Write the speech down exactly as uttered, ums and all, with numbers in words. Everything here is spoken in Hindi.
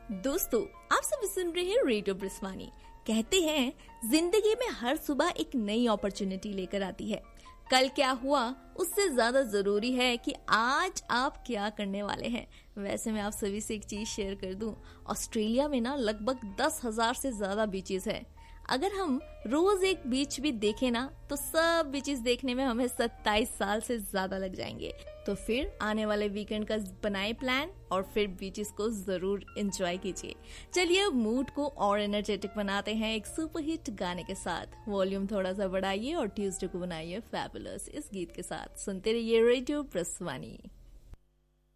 दोस्तों, आप सब सुन रहे हैं रेडियो ब्रिस्वानी। कहते हैं जिंदगी में हर सुबह एक नई अपॉर्चुनिटी लेकर आती है। कल क्या हुआ उससे ज्यादा जरूरी है कि आज आप क्या करने वाले हैं। वैसे मैं आप सभी से एक चीज शेयर कर दूं, ऑस्ट्रेलिया में ना लगभग दस हजार से ज्यादा बीचेस है। अगर हम रोज एक बीच भी देखें ना तो सब बीचेस देखने में हमें सत्ताईस साल से ज्यादा लग जाएंगे। तो फिर आने वाले वीकेंड का बनाए प्लान और फिर बीचेस को जरूर एंजॉय कीजिए। चलिए अब मूड को और एनर्जेटिक बनाते हैं एक सुपरहिट गाने के साथ। वॉल्यूम थोड़ा सा बढ़ाइए और ट्यूसडे को बनाइए फैबुलस इस गीत के साथ। सुनते रहिए रेडियो ब्रिस्वानी।